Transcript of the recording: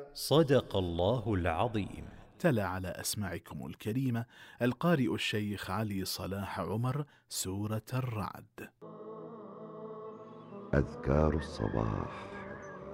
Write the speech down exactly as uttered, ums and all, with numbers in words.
صدق الله العظيم. تلا على أسماعكم الكريمة القارئ الشيخ علي صلاح عمر سورة الرعد. أذكار الصباح.